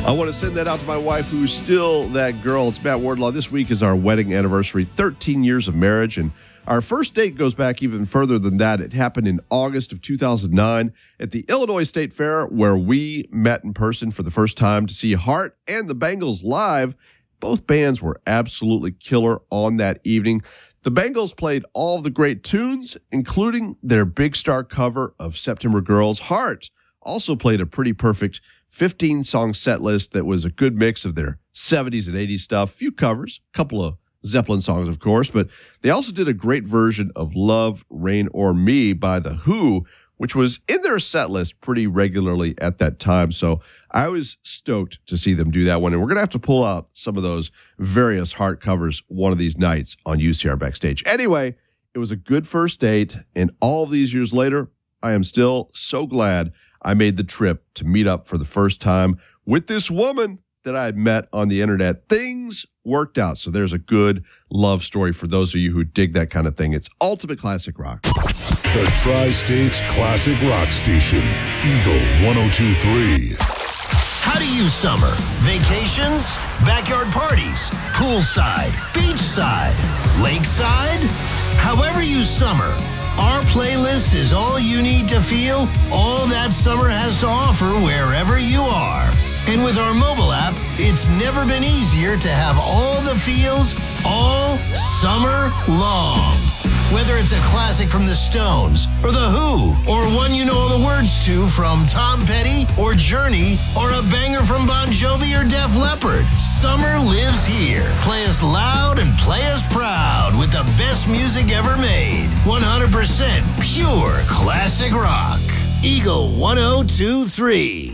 I want to send that out to my wife, who's still that girl. It's Matt Wardlaw. This week is our wedding anniversary, 13 years of marriage, and our first date goes back even further than that. It happened in August of 2009 at the Illinois State Fair, where we met in person for the first time to see Heart and the Bangles live. Both bands were absolutely killer on that evening. The Bangles played all the great tunes, including their big star cover of September Girls. Heart also played a pretty perfect 15-song set list that was a good mix of their 70s and 80s stuff, a few covers, a couple of Zeppelin songs, of course, but they also did a great version of Love, Rain, or Me by The Who, which was in their set list pretty regularly at that time. So I was stoked to see them do that one, and we're going to have to pull out some of those various Heart covers one of these nights on UCR Backstage. Anyway, it was a good first date, and all of these years later, I am still so glad I made the trip to meet up for the first time with this woman that I had met on the internet. Things worked out. So there's a good love story for those of you who dig that kind of thing. It's Ultimate Classic Rock. The Tri-State's Classic Rock Station, Eagle 102.3. How do you summer? Vacations? Backyard parties? Poolside? Beachside? Lakeside? However you summer, our playlist is all you need to feel all that summer has to offer wherever you are. And with our mobile app, it's never been easier to have all the feels all summer long. Whether it's a classic from the Stones or The Who, or one you know all the words to from Tom Petty or Journey, or a banger from Bon Jovi or Def Leppard, summer lives here. Play us loud and play us proud with the best music ever made. 100% pure classic rock. Eagle 102.3.